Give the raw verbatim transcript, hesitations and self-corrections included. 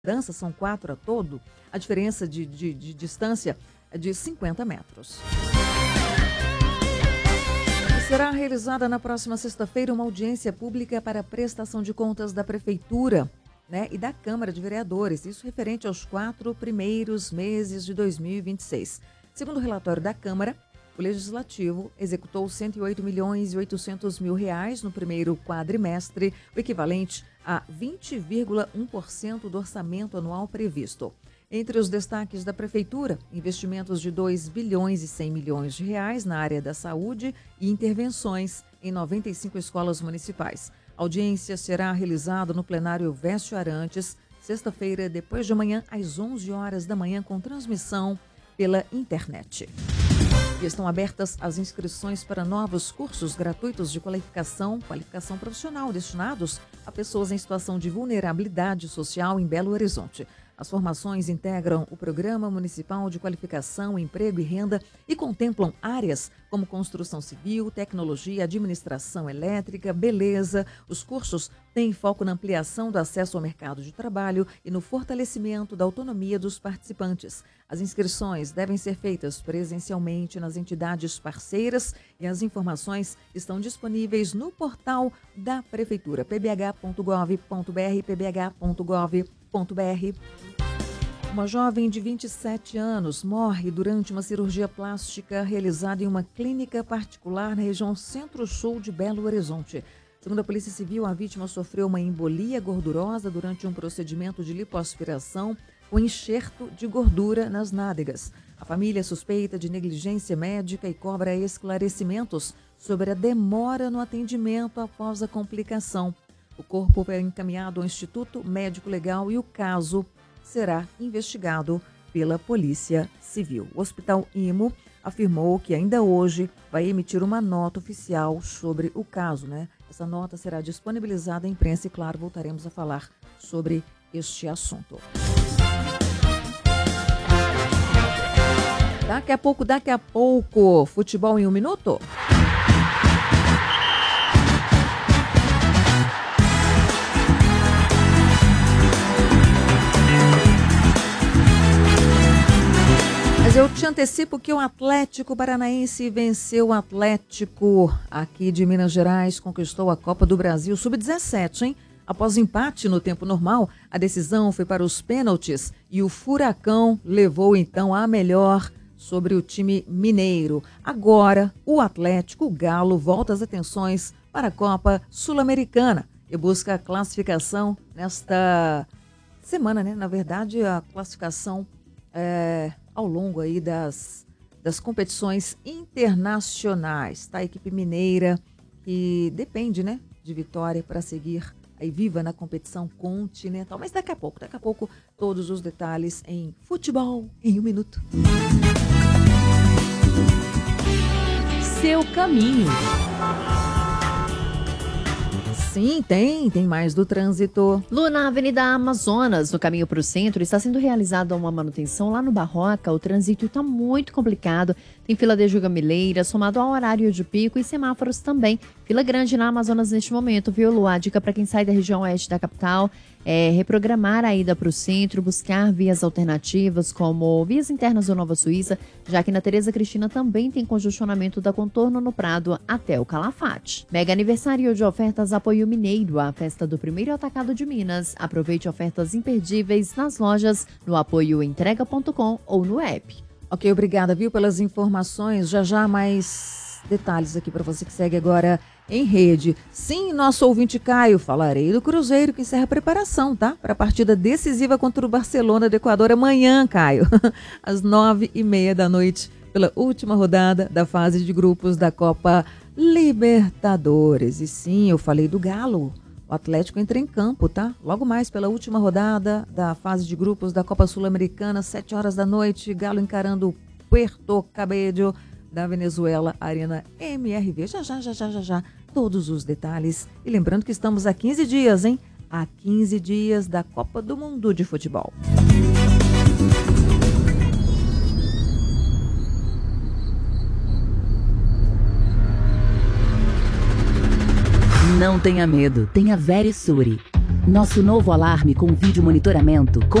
Dança são quatro a todo, a diferença de, de, de distância é de cinquenta metros. Será realizada na próxima sexta-feira uma audiência pública para a prestação de contas da Prefeitura, né, e da Câmara de Vereadores, isso referente aos quatro primeiros meses de dois mil e vinte e seis. Segundo o relatório da Câmara, o Legislativo executou cento e oito milhões e oitocentos mil reais no primeiro quadrimestre, o equivalente a vinte vírgula um por cento do orçamento anual previsto. Entre os destaques da Prefeitura, investimentos de dois bilhões e cem milhões de reais na área da saúde e intervenções em noventa e cinco escolas municipais. A audiência será realizada no plenário Vécio Arantes, sexta-feira, depois de amanhã, às onze horas da manhã, com transmissão pela internet. E estão abertas as inscrições para novos cursos gratuitos de qualificação, qualificação profissional destinados a pessoas em situação de vulnerabilidade social em Belo Horizonte. As formações integram o Programa Municipal de Qualificação, Emprego e Renda e contemplam áreas como construção civil, tecnologia, administração elétrica, beleza. Os cursos têm foco na ampliação do acesso ao mercado de trabalho e no fortalecimento da autonomia dos participantes. As inscrições devem ser feitas presencialmente nas entidades parceiras e as informações estão disponíveis no portal da Prefeitura, p b h ponto gov ponto b r, p b h ponto gov ponto b r. Uma jovem de vinte e sete anos morre durante uma cirurgia plástica realizada em uma clínica particular na região centro-sul de Belo Horizonte. Segundo a Polícia Civil, a vítima sofreu uma embolia gordurosa durante um procedimento de lipoaspiração com enxerto de gordura nas nádegas. A família suspeita de negligência médica e cobra esclarecimentos sobre a demora no atendimento após a complicação. O corpo foi encaminhado ao Instituto Médico Legal e o caso será investigado pela Polícia Civil. O Hospital IMO afirmou que ainda hoje vai emitir uma nota oficial sobre o caso, né? Essa nota será disponibilizada à imprensa e, claro, voltaremos a falar sobre este assunto. Daqui a pouco, daqui a pouco, futebol em um minuto? Mas eu te antecipo que o Atlético Paranaense venceu o Atlético aqui de Minas Gerais, conquistou a Copa do Brasil sub dezessete, hein? Após empate no tempo normal, a decisão foi para os pênaltis e o Furacão levou então a melhor sobre o time mineiro. Agora, o Atlético, o Galo, volta as atenções para a Copa Sul-Americana e busca a classificação nesta semana, né? Na verdade, a classificação é, ao longo aí das, das competições internacionais, tá? A equipe mineira que depende, né, de vitória para seguir aí viva na competição continental. Mas daqui a pouco, daqui a pouco, todos os detalhes em Futebol em um Minuto. Seu caminho. Sim, tem, tem mais do trânsito. Lu, na Avenida Amazonas, no caminho para o centro, está sendo realizada uma manutenção lá no Barroca. O trânsito está muito complicado. Tem fila de Jugamileira, somado ao horário de pico e semáforos também. Fila grande na Amazonas neste momento, viu, Lu? A dica para quem sai da região oeste da capital é reprogramar a ida para o centro, buscar vias alternativas, como vias internas do Nova Suíça, já que na Tereza Cristina também tem congestionamento da Contorno no Prado até o Calafate. Mega aniversário de ofertas Apoio Mineiro, a festa do primeiro atacado de Minas. Aproveite ofertas imperdíveis nas lojas, no apoio entrega ponto com ou no app. Ok, obrigada, viu, pelas informações. Já já mais detalhes aqui para você que segue agora em rede. Sim, nosso ouvinte Caio, falarei do Cruzeiro que encerra a preparação, tá? Para a partida decisiva contra o Barcelona do Equador amanhã, Caio, às nove e meia da noite, pela última rodada da fase de grupos da Copa Libertadores. E sim, eu falei do Galo. O Atlético entra em campo, tá? Logo mais pela última rodada da fase de grupos da Copa Sul-Americana, sete horas da noite, Galo encarando o Puerto Cabello da Venezuela, Arena M R V. Já, já, já, já, já, já, todos os detalhes. E lembrando que estamos há quinze dias, hein? Há quinze dias da Copa do Mundo de Futebol. Não tenha medo, tenha Verisure. Nosso novo alarme com vídeo monitoramento